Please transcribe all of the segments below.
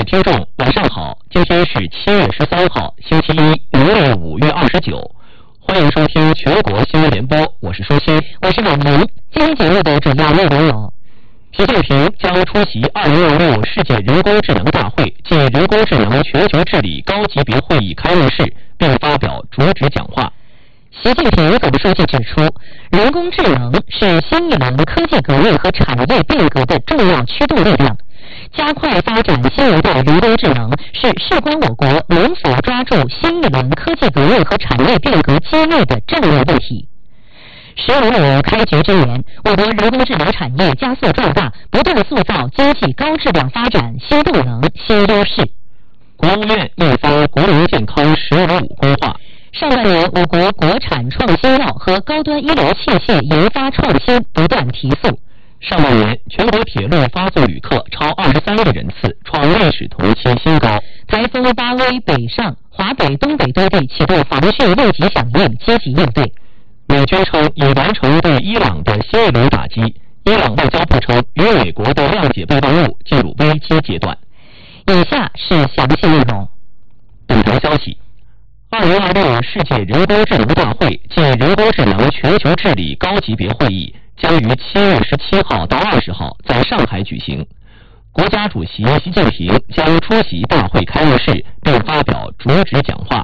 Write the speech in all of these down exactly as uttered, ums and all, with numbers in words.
听众，晚上好！今天是七月十三号，星期一，农历五月二十九。欢迎收听全国新闻联播，我是舒心， 我是婉萌。今天节目的主要内容有： 习近平将出席二零二六世界人工智能大会暨人工智能全球治理高级别会议开幕式，并发表主旨讲话。 习近平总书记指出，人工智能是新一轮科技革命和产业变革的重要驱动力量。加快发展新一代人工智能是事关我国能否抓住新一轮科技革命和产业变革机遇的战略问题。十五五开局之年，我国人工智能产业加速壮大，不断塑造经济高质量发展新动能、新优势。 国务院印发《国民健康“十五五”规划》。 上半年，我国国产创新药和高端医疗器械研发创新不断提速。 上半年，全国铁路发送旅客超二十三亿人次，创历史同期新高。 台风巴威北上，华北、东北多地启动防汛应急响应，积极应对。 美军称已完成对伊朗的新一轮打击，伊朗外交部称与美国的谅解备忘录进入危机阶段。 以下是详细内容。 本条消息：二零二六世界人工智能大会暨人工智能全球治理高级别会议将于七月十七号到二十号在上海举行。国家主席习近平将出席大会开幕式，并发表主旨讲话。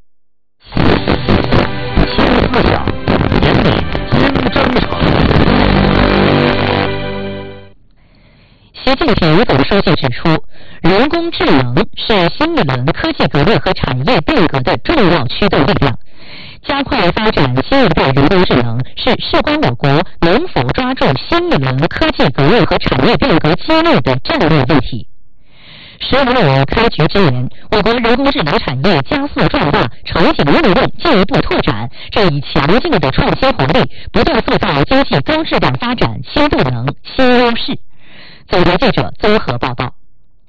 新思想引领新征程。 习近平总书记指出，人工智能是新一轮科技革命和产业变革的重要驱动力量。加快发展新一代人工智能是事关我国能否抓住新一轮科技革命和产业变革机遇的战略问题。十五五开局之年，我国人工智能产业加速壮大，成型利润进一步拓展，正以强劲的创新活力，不断塑造经济高质量发展新动能、新优势。总台记者综合报道。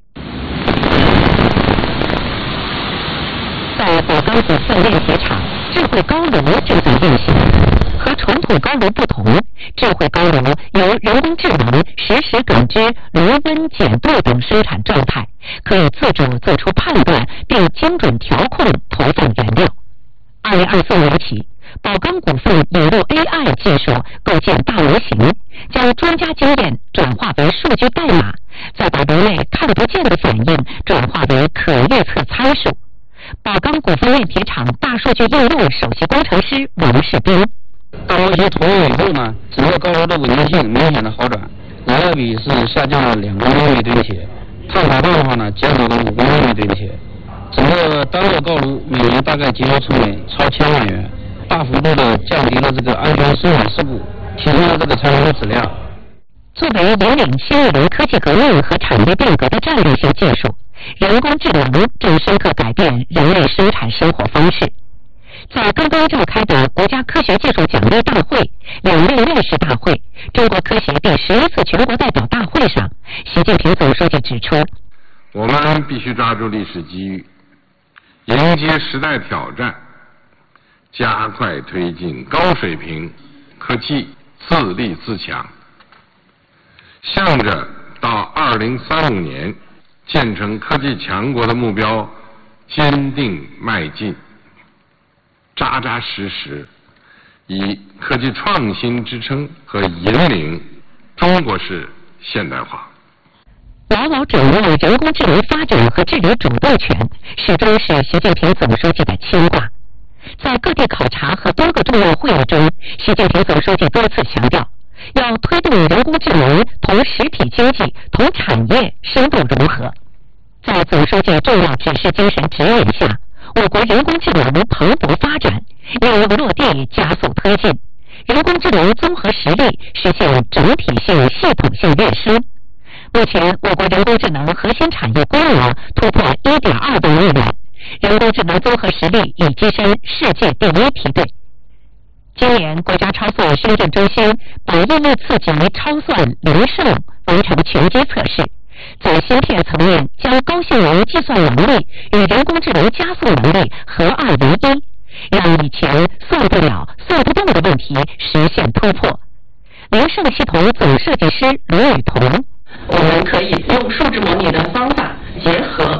在宝钢股份炼铁厂，智慧高炉正在运行。和传统高炉不同，智慧高炉由人工智能实时感知炉温、碱度等生产状态，可以自主做出判断，并精准调控投放原料。二零二四年起，宝钢股份引入 A I 技术，构建大模型，将专家经验转化为数据代码，再把人类看不见的反应转化为可预测参数。宝钢股份炼铁厂大数据应用首席工程师王世斌： 大模型投入以后呢，整个高炉的稳定性明显的好转，燃料比是下降了两公斤每吨铁，碳排放的话呢，减少了五公斤每吨铁。整个单个高炉每年大概节约成本超千万元，大幅度的降低了这个安全生产事故，提升了这个产品的质量。 作为引领新一轮科技革命和产业变革的战略性技术，人工智能正深刻改变人类生产生活方式。在刚刚召开的国家科学技术奖励大会、两院院士大会、中国科协第十一次全国代表大会上，习近平总书记指出， 我们必须抓住历史机遇，迎接时代挑战，加快推进高水平科技自立自强，向着到二零三五年建成科技强国的目标坚定迈进，扎扎实实以科技创新支撑和引领中国式现代化。 牢牢掌握人工智能发展和治理主动权，始终是习近平总书记的牵挂。在各地考察和多个重要会议中，习近平总书记多次强调，要推动人工智能同实体经济、同产业深度融合。在总书记重要指示精神指引下，我国人工智能蓬勃发展，应用落地加速推进，人工智能综合实力实现整体性、系统性跃升。目前，我国人工智能核心产业规模突破 一点二万亿元，人工智能综合实力已跻身世界第一梯队。今年，国家超算深圳中心把应用次级超算零胜完成全机测试，在芯片层面将高性能计算能力与人工智能加速能力合二为一，让以前算不了、算不动的问题实现突破。零胜系统总设计师卢雨桐： 我们可以用数字模拟的方法，结合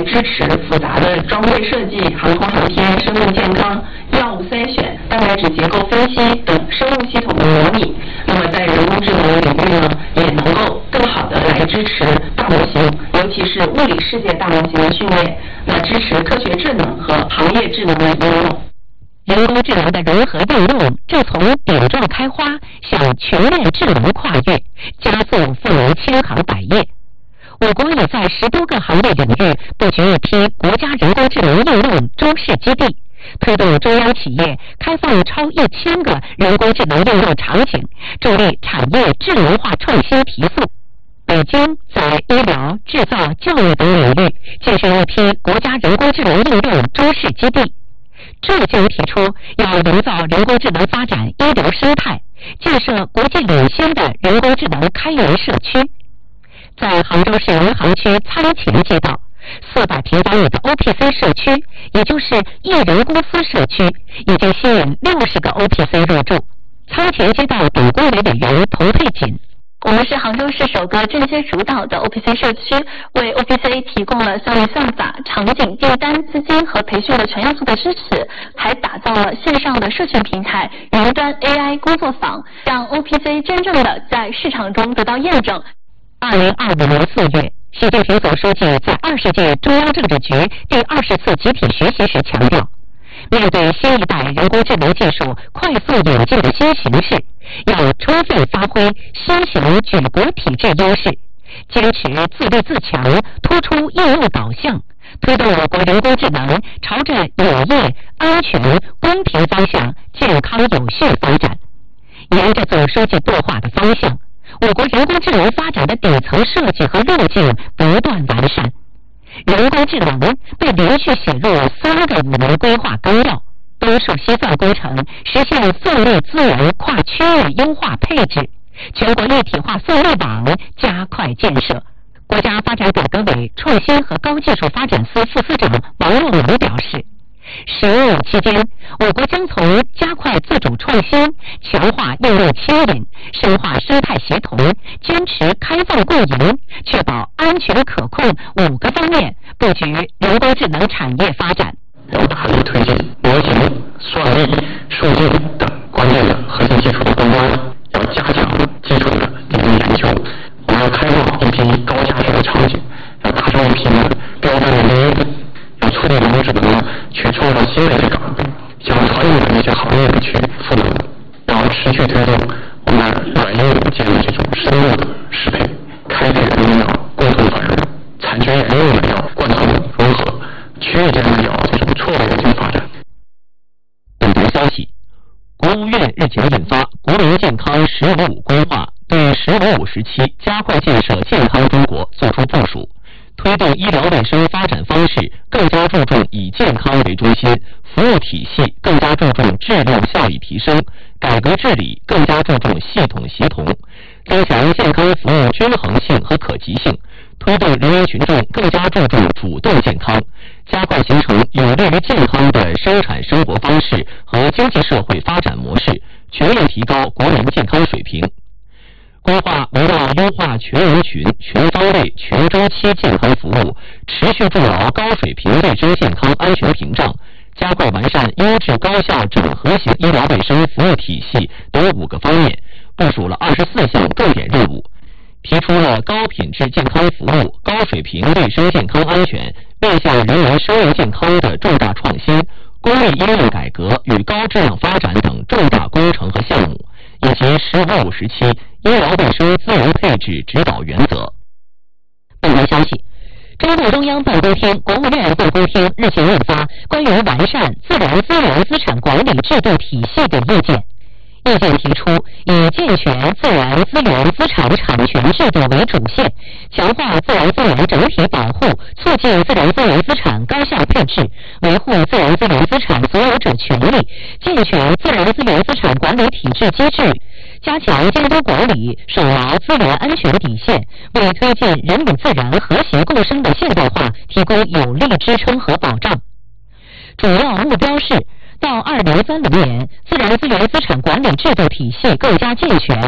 支持复杂的装备设计、航空航天、生命健康、药物筛选、蛋白质结构分析等生物系统的模拟。那么在人工智能领域呢，也能够更好的来支持大模型，尤其是物理世界大模型的训练，那支持科学智能和行业智能的应用。 人工智能的融合应用正从点状开花向全面智能跨越，加速赋能千行百业。我国也在十多个行业领域布局一批国家人工智能应用中试基地，推动中央企业开放超一千个人工智能应用场景，助力产业智能化创新提速。北京在医疗、制造、教育等领域建设一批国家人工智能应用中试基地。浙江提出要营造人工智能发展医疗生态，建设国际领先的人工智能开源社区。在杭州市余杭区仓前街道，四百平方米的 O P C 社区，也就是一人公司社区，已经吸引六十个 O P C 入驻。仓前街道董工委委员童佩锦。 我们是杭州市首个这些主导的 O P C 社区，为 O P C 提供了效率算法、场景订单、资金和培训的全要素的支持，还打造了线上的社群平台、云端 A I 工作坊，让 O P C 真正的在市场中得到验证。 二零二五年四月，习近平总书记在二十届中央政治局第二十次集体学习时强调，面对新一代人工智能技术快速演进的新形势，要充分发挥新型举国体制优势，坚持自立自强，突出应用导向，推动我国人工智能朝着有业、安全、公平方向健康有序发展。沿着总书记擘画的方向，我国人工智能发展的底层设计和路径不断完善。人工智能被连续写入三个五年规划纲要，东数西算工程实现算力资源跨区域优化配置，全国一体化算力网加快建设。国家发展改革委创新和高技术发展司副司长王若龙表示，十五期间，我国将从加快自主创新、强化应用牵引、深化生态协同、坚持开放共赢、确保安全可控五个方面布局人工智能产业发展。 要大力推进模型、算力、数据等关键的核心技术的攻关，要加强基础的领域研究。我们要开放一批高价值的场景，要打造一批呢标杆的应用，要促进人工智能去创造新的一些岗位，向传统的那些行业去赋能，要持续推动我们软应用间的这种深入的适配，开辟人民要共同繁荣，产权应用的要贯通融合，区域间的要这种错位的发展。 本节消息，国务院日前印发《国民健康“十五五”规划》，对“十五五”时期加快建设健康中国作出部署，推动医疗卫生发展方式更加注重以健康为中心，服务体系更加注重质量效益提升，改革治理更加注重系统协同，增强健康服务均衡性和可及性，推动人民群众更加注重主动健康，加快形成有利于健康的生产生活方式和经济社会发展模式，全面提高国民健康水平。规划围绕优化全人群、全方位、全周期健康服务，持续筑牢高水平卫生健康安全屏障，加快完善优质高效整合型医疗卫生服务体系等五个方面，部署了二十四项重点任务，提出了高品质健康服务、高水平卫生健康安全、面向人民生命健康的重大创新、公立医院改革与高质量发展等重大工程和项目，以及“十五五”时期医疗卫生资源配置指导原则。 本台消息，中共中央办公厅、国务院办公厅日前印发《关于完善自然资源资产管理制度体系的意见》。意见提出，以健全自然资源资产产权制度为主线，强化自然资源整体保护，促进自然资源资产高效配置，维护自然资源资产所有者权利，健全自然资源资产管理体制机制，加强监督管理，守牢资源安全底线，为推进人与自然和谐共生的现代化提供有力支撑和保障。主要目标是，到二零三零年，自然资源资产管理制度体系更加健全，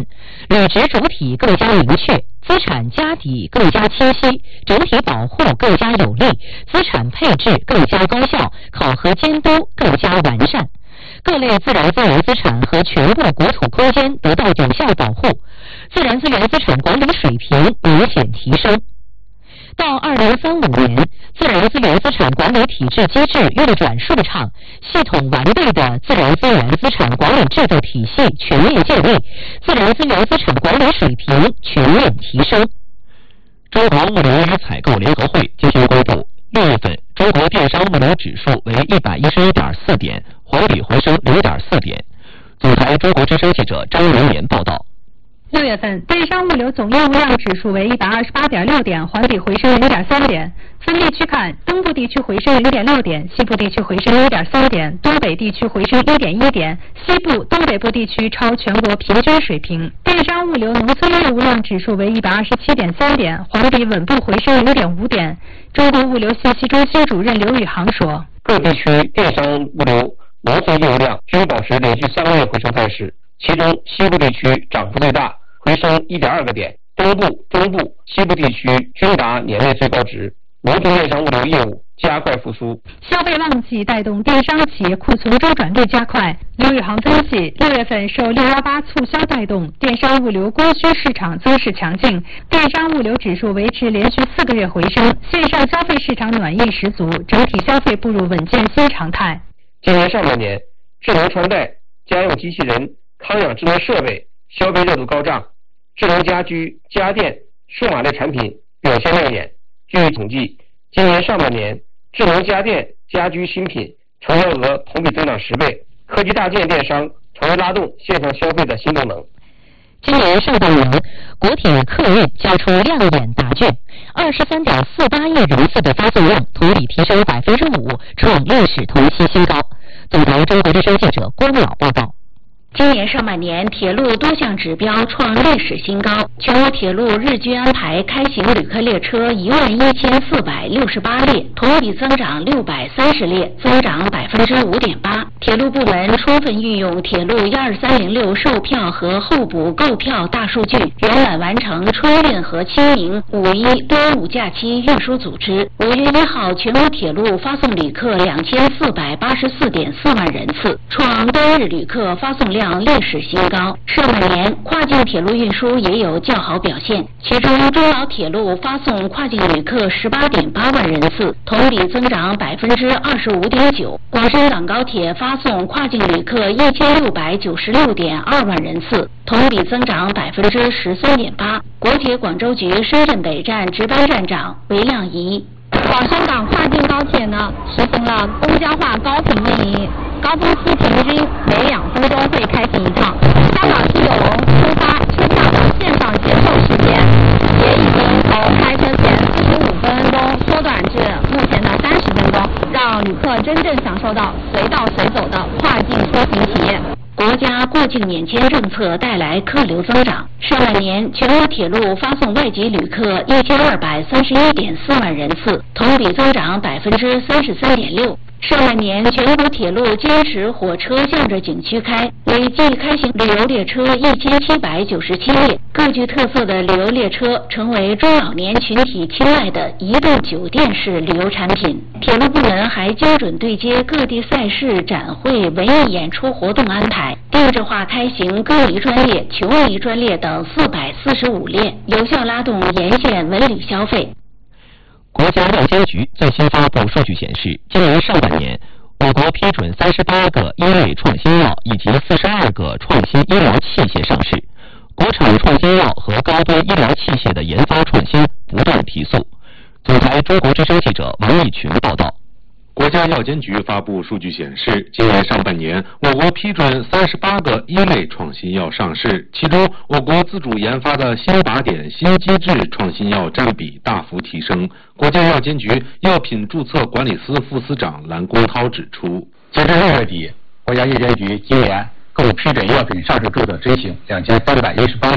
履职主体更加明确，资产家底更加清晰，整体保护更加有力，资产配置更加高效，考核监督更加完善，各类自然资源资产和全部国土空间得到有效保护，自然资源资产管理水平明显提升。到二零三五年，自然资源资产管理体制机制运转顺畅，系统完备的自然资源资产管理制度体系全面建立，自然资源资产管理水平全面提升。 中国物流与采购联合会今天公布，六月份中国电商物流指数为一百一十一点四点，环比回升零点四点。总台中国之声记者张明年报道。 六月份，电商物流总业务量指数为一百二十八点六点，环比回升零点三点。分地区看，东部地区回升零点六点，西部地区回升一点三点，东北地区回升一点一点，西部、东北部地区超全国平均水平。电商物流农村业务量指数为一百二十七点三点，环比稳步回升零点五点。中国物流信息中心主任刘宇航说：“ 各地区电商物流农村业务量均保持连续三个月回升态势，其中西部地区涨幅最大，回升 一点二个点，东部、中部、西部地区均达年内最高值。农村电商物流业务加快复苏， 消费旺季带动电商企业库存周转率加快。刘宇航分析，六月份受六一八促销带动，电商物流供需市场增势强劲，电商物流指数维持连续四个月回升，线上消费市场暖意十足，整体消费步入稳健新常态。 今年上半年，智能穿戴、家用机器人、康养智能设备消费热度高涨，智能家居、家电、数码类产品表现亮眼。据统计，今年上半年智能家电、家居新品成交额同比增长十倍，科技大件电商成为拉动线上消费的新动能。 今年上半年，国铁客运交出亮眼答卷，二十三点四八亿人次的发送量同比提升百分之五，创历史同期新高。总台中国之声记者郭淼报道。 今年上半年，铁路多项指标创历史新高，全国铁路日均安排开行旅客列车一万一千四百六十八列，同比增长六百三十列，增长百分之五点八。铁路部门充分运用铁路一二三零六售票和候补购票大数据，圆满完成春运和清明、五一、端午假期运输组织。五月一号，全国铁路发送旅客两千四百八十四点四万人次，创单日旅客发送量历史新高。上半年跨境铁路运输也有较好表现，其中中老铁路发送跨境旅客十八点八万人次，同比增长百分之二十五点九。广深港高铁发送跨境旅客一千六百九十六点二万人次，同比增长百分之十三点八。国铁广州局深圳北站值班站长韦亮仪。 广深港跨境高铁呢，实行了公交化高频运营，高峰期平均每两分钟会开行一趟。香港西九龙出发车厢的线上接受时间也已经从开车前四十五分钟缩短至目前的三十分钟，让旅客真正享受到随到随走的跨境出行体验。 国家过境免签政策带来客流增长，上半年全国铁路发送外籍旅客一千二百三十一点四万人次，同比增长百分之三十三点六。上半年全国铁路坚持火车向着景区开，累计开行旅游列车一千七百九十七列，各具特色的旅游列车成为中老年群体青睐的移动酒店式旅游产品。铁路部门还精准对接各地赛事、展会、文艺演出活动安排，定制化开行歌迷专列、球迷专列等四百四十五列，有效拉动沿线文旅消费。 国家药监局最新发布数据显示，今年上半年，我国批准三十八个一类创新药以及四十二个创新医疗器械上市，国产创新药和高端医疗器械的研发创新不断提速。总台中国之声记者王义群报道。 国家药监局发布数据显示，今年上半年，我国批准三十八个一类创新药上市，其中我国自主研发的新靶点、新机制创新药占比大幅提升。国家药监局药品注册管理司副司长蓝公涛指出， 截至六月底，国家药监局今年共批准药品上市注册执行两千三百一十八件，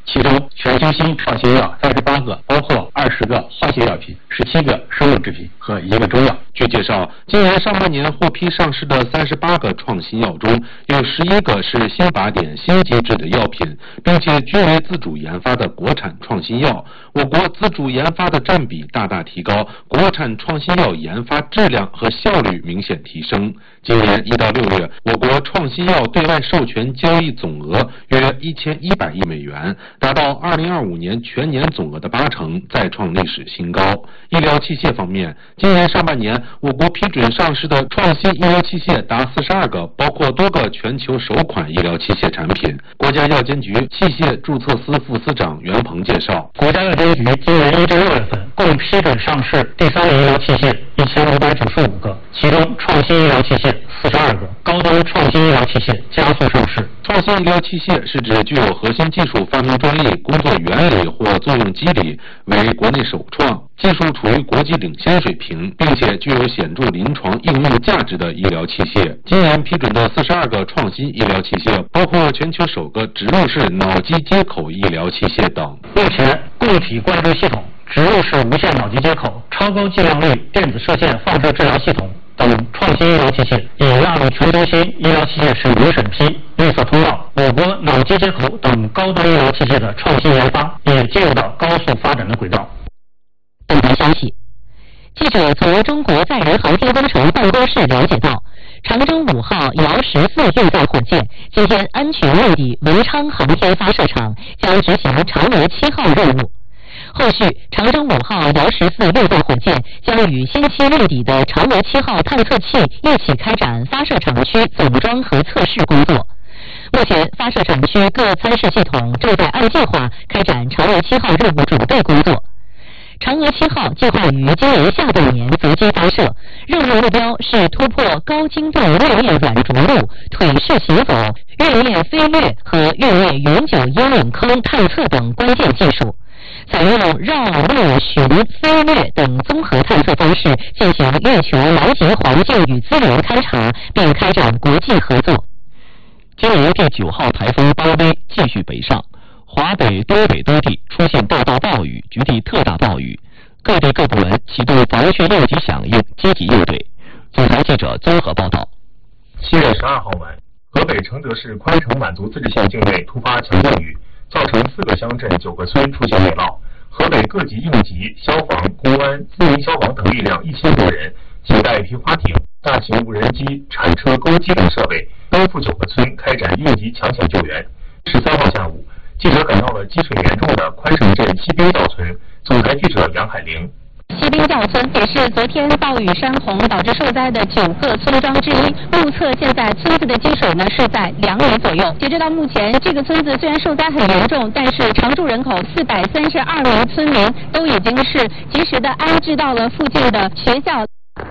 其中全球新创新药三十八个，包括二十个化学药品、十七个生物制品和一个中药。 据介绍，今年上半年获批上市的三十八个创新药中，有十一个是新靶点新机制的药品，并且均为自主研发的国产创新药。我国自主研发的占比大大提高，国产创新药研发质量和效率明显提升。今年一到六月，我国创新药对外授权交易总额约一千一百亿美元，达到二零二五年全年总额的八成，再创历史新高。医疗器械方面，今年上半年我国批准上市的创新医疗器械达四十二个，包括多个全球首款医疗器械产品。国家药监局器械注册司副司长袁鹏介绍， 国家药监局今年一至六月份共批准上市第三类医疗器械一千五百九十五个，其中创新医疗器械四十二个，高端创新医疗器械加速上市。 创新医疗器械是指具有核心技术发明专利、工作原理或作用机理，为国内首创，技术处于国际领先水平，并且具有显著临床应用价值的医疗器械。今年批准的四十二个创新医疗器械，包括全球首个植入式脑机接口医疗器械等。 目前，固体灌注系统、植入式无线脑机接口、超高剂量率电子射线放射治疗系统等创新医疗器械已纳入全球新医疗器械使用审批绿色通道。我国脑机接口等高端医疗器械的创新研发也进入到高速发展的轨道。 本台消息，记者从中国载人航天工程办公室了解到，长征五号遥十四运载火箭今天安全落地文昌航天发射场，将执行嫦娥七号任务。后续，长征五号遥十四运载火箭将与先期落底的嫦娥七号探测器一起开展发射场区总装和测试工作。目前，发射场区各参试系统正在按计划开展嫦娥七号任务准备工作。嫦娥七号计划于今年下半年择机发射，任务目标是突破高精度月面软着陆、腿式行走、月面飞掠和月面永久阴影坑探测等关键技术，采用绕、路、巡、飞掠等综合探测方式进行月球南极环境与资源勘察，并开展国际合作。 今年第九号台风巴威继续北上，华北、东北多地出现大到暴雨，局地特大暴雨，各地各部门启动防汛应急响应，积极应对。总台记者综合报道。 七月十二号晚，河北承德市宽城满族自治县境内突发强降雨，造成四个乡镇、九个村出现内涝。河北各级应急、消防、公安、自营消防等力量一千多人，携带皮划艇、大型无人机、铲车、钩机等设备，奔赴九个村开展应急抢险救援。十三号下午，记者赶到了积水严重的宽城镇西滨教村，总台记者杨海玲。 西滨教村也是昨天暴雨山洪导致受灾的九个村庄之一。目测现在村子的积水呢是在两米左右。截止到目前，这个村子虽然受灾很严重，但是常住人口四百三十二名村民都已经是及时的安置到了附近的学校。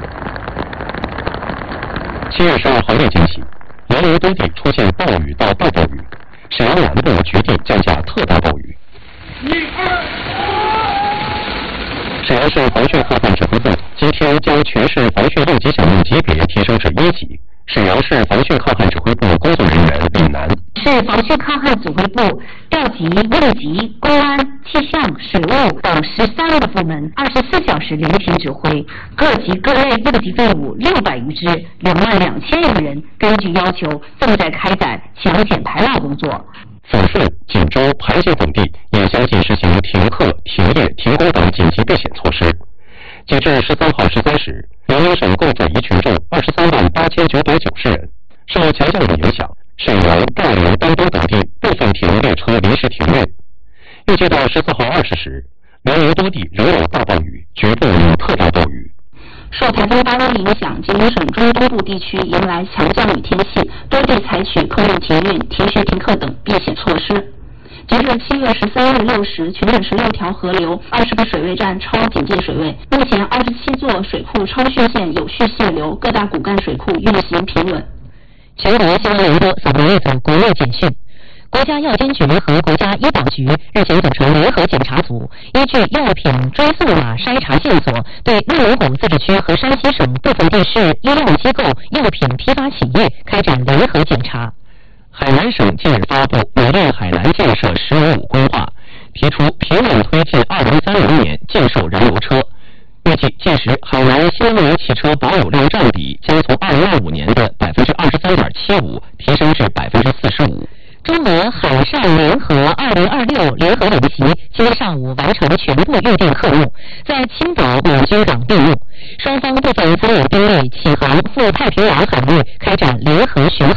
七月十二号夜间起，辽宁多地出现暴雨到大暴雨，沈阳南部决定降下特大暴雨。一二。沈阳市防汛抗旱指挥部今天将全市防汛应急响应级别提升至一级。沈阳市防汛抗旱指挥部工作人员李楠。 市防汛抗旱指挥部调集应急、公安、气象、水务等十三个部门，二十四小时联勤指挥，各级各类应急队伍六百余支，两万两千余人，根据要求正在开展抢险排涝工作。 抚顺、锦州、盘锦等地也相继实行停课、停业、停工等紧急避险措施。截至十三号十三时，辽宁省共转移群众二十三万八千九百九十人。受强降雨影响，沈阳、大连、丹东等地部分铁路列车临时停运。预计到十四号二十时，辽宁多地仍有大暴雨，局部有特大暴雨。 受台风巴威影响，吉林省中东部地区迎来强降雨天气，多地采取客运停运、停学停课等避险措施。截至七月十三日六时，全省十六条河流、二十个水位站超警戒水位，目前二十七座水库超汛线有序泄流，各大骨干水库运行平稳。 全国新闻联播扫描一组国内简讯。国家药监局和国家医保局日前组成联合检查组，依据药品追溯码筛查线索，对内蒙古自治区和山西省部分地市医药机构、药品批发企业开展联合检查。 海南省近日发布拟定海南建设“十五五”规划，提出平稳推进二零三零年禁售燃油车。预计届时，海南新能源汽车保有量占比将从二零二五年的百分之二十三点七五提升至百分之四十五。 中俄海上联合二零二六联合演习今天上午完成全部预定科目，在青岛缅军港闭幕。双方部分参演兵力启航赴太平洋海域开展联合巡航